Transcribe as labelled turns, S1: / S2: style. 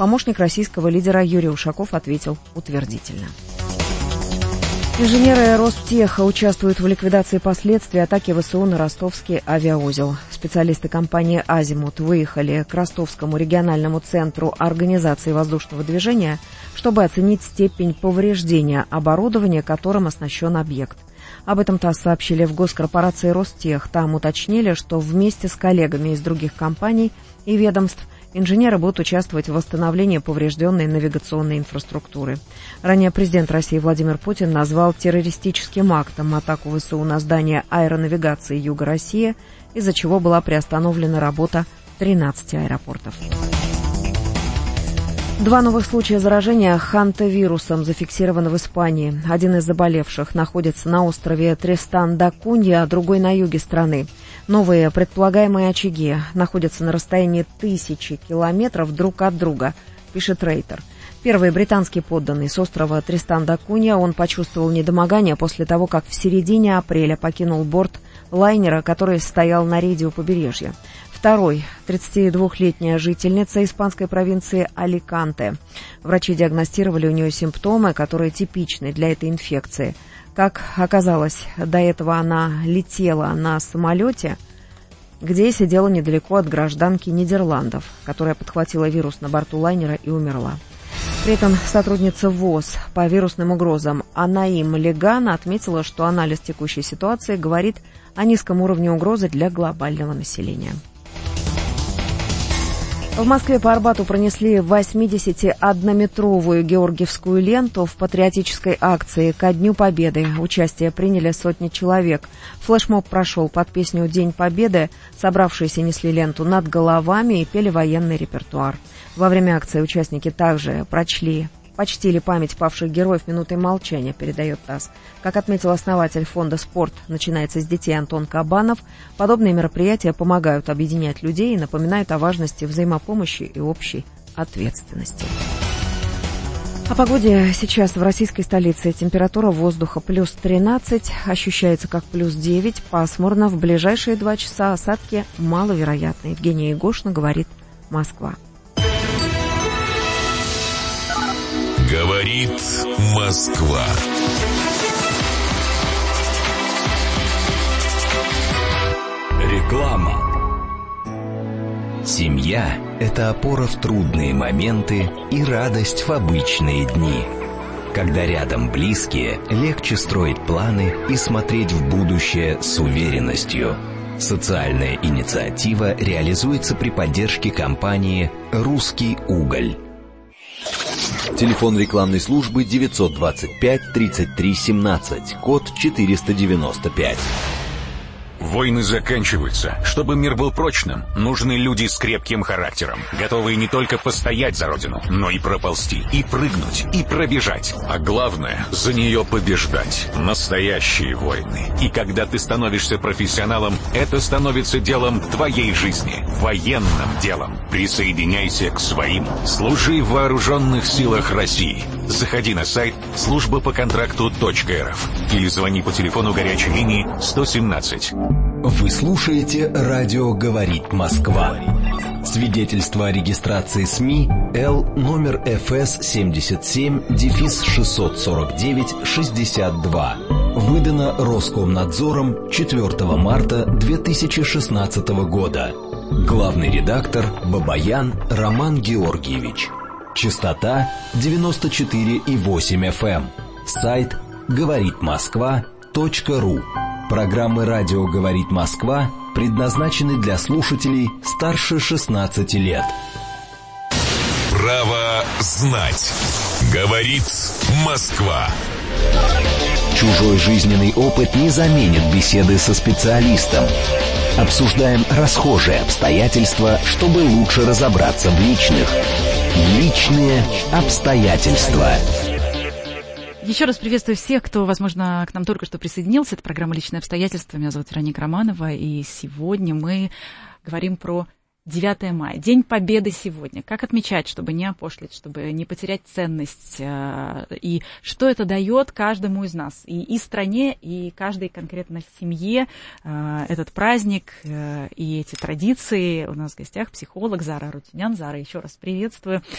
S1: Помощник российского лидера Юрий Ушаков ответил утвердительно. Инженеры Ростеха участвуют в ликвидации последствий атаки ВСУ на ростовский авиаузел. Специалисты компании «Азимут» выехали к Ростовскому региональному центру организации воздушного движения, чтобы оценить степень повреждения оборудования, которым оснащен объект. Об этом ТАСС сообщили в госкорпорации «Ростех». Там уточнили, что вместе с коллегами из других компаний и ведомств инженеры будут участвовать в восстановлении поврежденной навигационной инфраструктуры. Ранее президент России Владимир Путин назвал террористическим актом атаку ВСУ на здание аэронавигации «Юга России», из-за чего была приостановлена работа 13 аэропортов. 2 новых случая заражения хантавирусом зафиксированы в Испании. Один из заболевших находится на острове Тристан-да-Кунья, а другой на юге страны. Новые предполагаемые очаги находятся на расстоянии 1000 километров друг от друга, пишет Рейтер. Первый британский подданный с острова Тристан-да-Кунья, он почувствовал недомогание после того, как в середине апреля покинул борт лайнера, который стоял на рейде у побережья. Второй, 32-летняя жительница испанской провинции Аликанте. Врачи диагностировали у нее симптомы, которые типичны для этой инфекции. Как оказалось, до этого она летела на самолете, где сидела недалеко от гражданки Нидерландов, которая подхватила вирус на борту лайнера и умерла. При этом сотрудница ВОЗ по вирусным угрозам Анаим Легана отметила, что анализ текущей ситуации говорит о низком уровне угрозы для глобального населения. В Москве по Арбату пронесли 81-метровую георгиевскую ленту в патриотической акции ко Дню Победы. Участие приняли сотни человек. Флешмоб прошел под песню «День Победы». Собравшиеся несли ленту над головами и пели военный репертуар. Во время акции участники также почтили память павших героев минутой молчания, передает ТАСС. Как отметил основатель фонда «Спорт начинается с детей» Антон Кабанов, подобные мероприятия помогают объединять людей и напоминают о важности взаимопомощи и общей ответственности. О погоде сейчас в российской столице. Температура воздуха плюс 13, ощущается как плюс 9, пасмурно. В ближайшие 2 часа осадки маловероятны. Евгения Егошина говорит «Москва».
S2: Говорит Москва. Реклама.
S3: Семья – это опора в трудные моменты и радость в обычные дни. Когда рядом близкие, легче строить планы и смотреть в будущее с уверенностью. Социальная инициатива реализуется при поддержке компании «Русский уголь».
S4: Телефон рекламной службы 925 33 17, код 495.
S2: Войны заканчиваются. Чтобы мир был прочным, нужны люди с крепким характером, готовые не только постоять за родину, но и проползти, и прыгнуть, и пробежать. А главное, за нее побеждать. Настоящие войны. И когда ты становишься профессионалом, это становится делом твоей жизни. Военным делом. Присоединяйся к своим. Служи в вооруженных силах России. Заходи на сайт службапоконтракту.рф или звони по телефону горячей линии 117.
S3: Вы слушаете «Радио говорит Москва». Свидетельство о регистрации СМИ Л номер ФС 77-649-62. Выдано Роскомнадзором 4 марта 2016 года. Главный редактор Бабаян Роман Георгиевич. Частота 94,8 FM. Сайт говоритмосква.ру. Программы «Радио говорит Москва» предназначены для слушателей старше 16 лет.
S2: Право знать. Говорит Москва.
S3: Чужой жизненный опыт не заменит беседы со специалистом. Обсуждаем расхожие обстоятельства, чтобы лучше разобраться в личных. Личные обстоятельства.
S5: Еще раз приветствую всех, кто, возможно, к нам только что присоединился. Это программа «Личные обстоятельства». Меня зовут Вероника Романова. И сегодня мы говорим про 9 мая. День Победы сегодня. Как отмечать, чтобы не опошлить, чтобы не потерять ценность? И что это дает каждому из нас? И стране, и каждой конкретно семье этот праздник и эти традиции. У нас в гостях психолог Зара Арутюнян. Зара, еще раз приветствую.